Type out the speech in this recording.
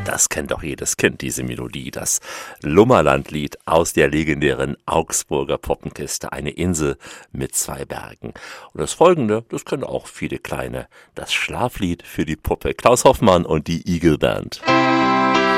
Das kennt doch jedes Kind, diese Melodie, das Lummerlandlied aus der legendären Augsburger Poppenkiste, eine Insel mit 2 Bergen. Und das folgende, das können auch viele Kleine, das Schlaflied für die Puppe, Klaus Hoffmann und die Eagle Band.